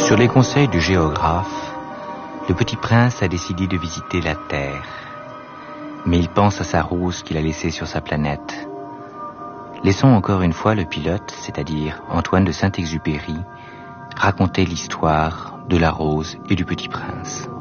Sur les conseils du géographe, le petit prince a décidé de visiter la Terre. Mais il pense à sa rose qu'il a laissée sur sa planète. Laissons encore une fois le pilote, c'est-à-dire Antoine de Saint-Exupéry, raconter l'histoire de la rose et du petit prince.